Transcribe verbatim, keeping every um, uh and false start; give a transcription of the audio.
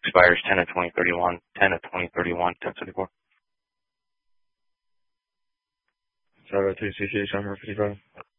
expires ten of twenty thirty-one, ten of twenty thirty-one, ten seventy-four. Sorry, two C C, Sean fifty-five.